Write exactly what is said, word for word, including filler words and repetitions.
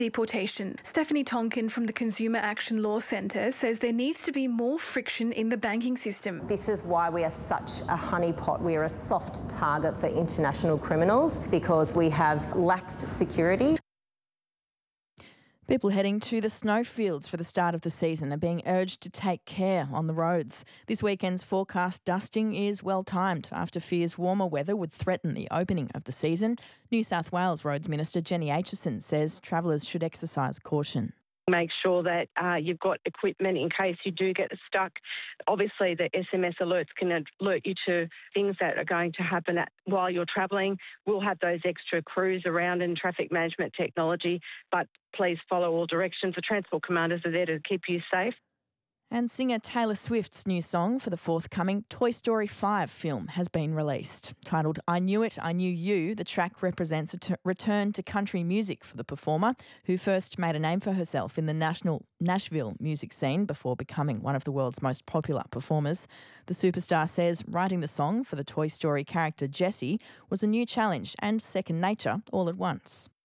deportation. Stephanie Tonkin from the Consumer Action Law Centre says there needs to be more friction in the banking system. This is why we are such a honeypot. We are a soft target for international criminals because we have lax security. People heading to the snowfields for the start of the season are being urged to take care on the roads. This weekend's forecast dusting is well timed after fears warmer weather would threaten the opening of the season. New South Wales Roads Minister Jenny Aitchison says travellers should exercise caution. Make sure that uh, you've got equipment in case you do get stuck. Obviously, the S M S alerts can alert you to things that are going to happen at, while you're travelling. We'll have those extra crews around in traffic management technology, but please follow all directions. The transport commanders are there to keep you safe. And singer Taylor Swift's new song for the forthcoming Toy Story five film has been released. Titled I Knew It, I Knew You, the track represents a t- return to country music for the performer, who first made a name for herself in the national Nashville music scene before becoming one of the world's most popular performers. The superstar says writing the song for the Toy Story character Jessie was a new challenge and second nature all at once.